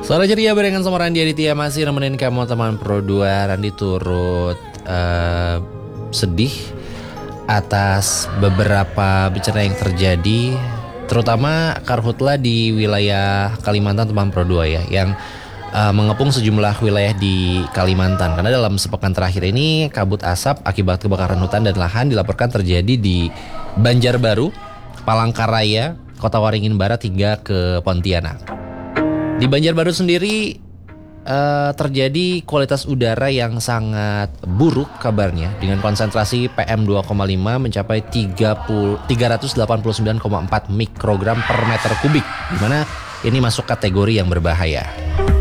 Sore ceria barengan sama Randy Aditya masih nemenin kamu teman Pro 2. Randy turut sedih atas beberapa bencana yang terjadi, terutama karhutla di wilayah Kalimantan teman Pro 2 ya, yang mengepung sejumlah wilayah di Kalimantan. Karena dalam sepekan terakhir ini kabut asap akibat kebakaran hutan dan lahan dilaporkan terjadi di Banjarbaru, Palangkaraya, Kota Waringin Barat hingga ke Pontianak. Di Banjarbaru sendiri terjadi kualitas udara yang sangat buruk kabarnya, dengan konsentrasi PM2,5 mencapai 389,4 mikrogram per meter kubik, di mana ini masuk kategori yang berbahaya.